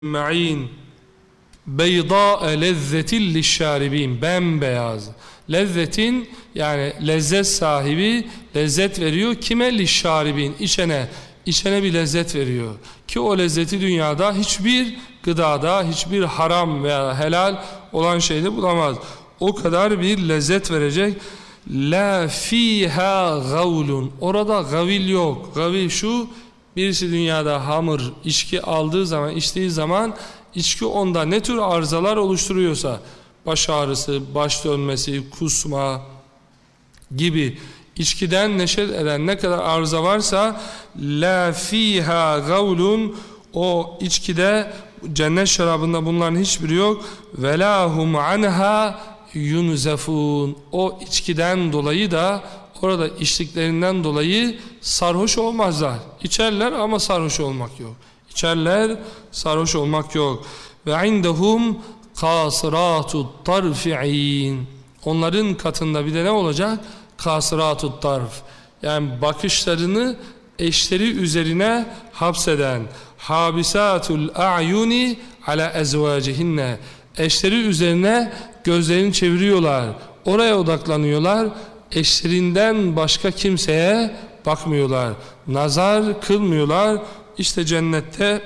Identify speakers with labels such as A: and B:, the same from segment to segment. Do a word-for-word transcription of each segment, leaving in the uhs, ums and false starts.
A: ma'in beyda lezzetin lişşaribin, bembeyaz. Lezzetin yani lezzet sahibi, lezzet veriyor kime? Lişşaribin, içene. İçene bir lezzet veriyor ki o lezzeti dünyada hiçbir gıdada, hiçbir haram veya helal olan şeyde bulamaz. O kadar bir lezzet verecek. La fiha gavlun, orada gavil yok. Gavil şu: birisi dünyada hamur, içki aldığı zaman, içtiği zaman içki onda ne tür arızalar oluşturuyorsa, baş ağrısı, baş dönmesi, kusma gibi içkiden neşet eden ne kadar arıza varsa, la fiha gavlun, o içkide, cennet şarabında bunların hiçbiri yok. Ve lahum anha yunzefun, o içkiden dolayı da, orada içtiklerinden dolayı sarhoş olmazlar. İçerler ama sarhoş olmak yok. İçerler, sarhoş olmak yok. Ve indehum kasıratut tarfi'in, onların katında bir de ne olacak? Kasıratut tarf, yani bakışlarını eşleri üzerine hapseden, habisatul a'yuni ala ezvacihinne, eşleri üzerine gözlerini çeviriyorlar, oraya odaklanıyorlar, eşlerinden başka kimseye bakmıyorlar, nazar kılmıyorlar. İşte cennette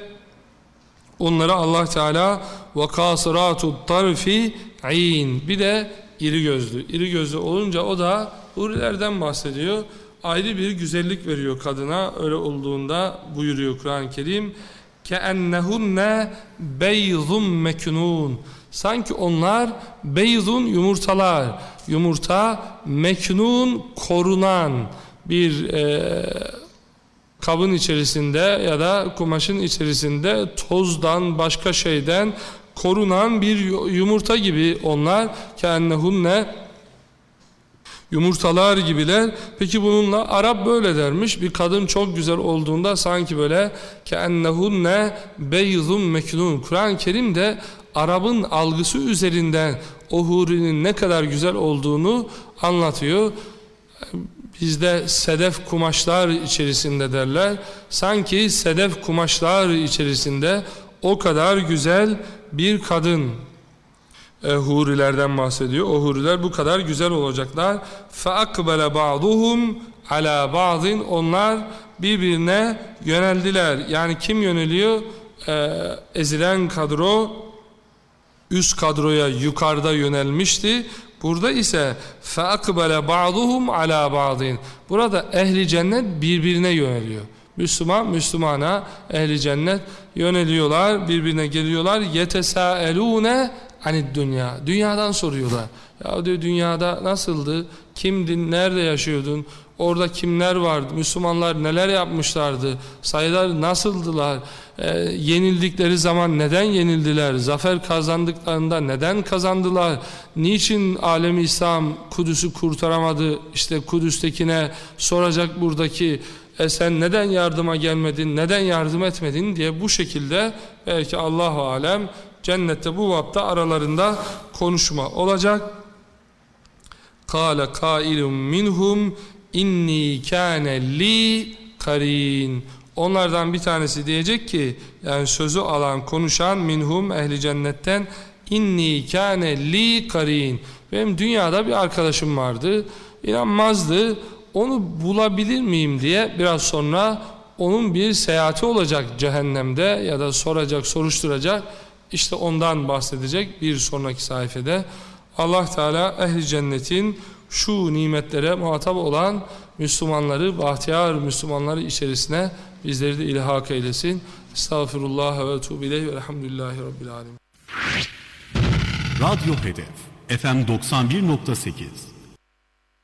A: onlara Allah Teala ve kasıratut tarfi ayn, bir de iri gözlü. İri gözlü olunca o da hurilerden bahsediyor. Ayrı bir güzellik veriyor kadına öyle olduğunda, buyuruyor Kur'an-ı Kerim. Keennehunne beyzun meknun, sanki onlar beyzun, yumurtalar, yumurta, meknun, korunan bir e, kabın içerisinde ya da kumaşın içerisinde tozdan, başka şeyden korunan bir yumurta gibi onlar. Keennehunne, yumurtalar gibiler. Peki bununla Arap böyle dermiş: bir kadın çok güzel olduğunda sanki böyle keennehunne beyzun meknun. Kur'an-ı Kerim de Arap'ın algısı üzerinden o hurinin ne kadar güzel olduğunu anlatıyor. Bizde sedef kumaşlar içerisinde derler. Sanki sedef kumaşlar içerisinde o kadar güzel bir kadın. E, hurilerden bahsediyor. O huriler bu kadar güzel olacaklar. فَاَقْبَلَ بَعْضُهُمْ عَلَى بَعْضٍ, onlar birbirine yöneldiler. Yani kim yöneliyor? E, ezilen kadro üst kadroya yukarıda yönelmişti. Burada ise فَاَقْبَلَ بَعْضُهُمْ عَلَى بَعْضٍ, burada ehli cennet birbirine yöneliyor. Müslüman Müslümana, ehli cennet yöneliyorlar, birbirine geliyorlar. يَتَسَاءَلُونَ hani dünya, dünyadan soruyorlar. Ya diyor, dünyada nasıldı? Kimdin? Nerede yaşıyordun? Orada kimler vardı? Müslümanlar neler yapmışlardı? Sayılar nasıldılar? Ee, yenildikleri zaman neden yenildiler? Zafer kazandıklarında neden kazandılar? Niçin alemi İslam Kudüs'ü kurtaramadı? İşte Kudüs'tekine soracak buradaki, e sen neden yardıma gelmedin? Neden yardım etmedin diye bu şekilde belki Allahu alem cennette bu vapta aralarında konuşma olacak. Kâle kâilun minhum inni kâne li karin, onlardan bir tanesi diyecek ki, yani sözü alan, konuşan, minhum ehli cennetten, inni kâne li karin, benim dünyada bir arkadaşım vardı, inanmazdı, onu bulabilir miyim diye biraz sonra onun bir seyahati olacak cehennemde, ya da soracak, soruşturacak. İşte ondan bahsedecek bir sonraki sayfada. Allah Teala ehli cennetin şu nimetlere muhatap olan Müslümanları, bahtiyar Müslümanları içerisine bizleri de ilhak eylesin. Estağfirullah ve etûbü ileyh ve elhamdülillahi rabbil âlemin.
B: Radyo Hedef F M doksan bir nokta sekiz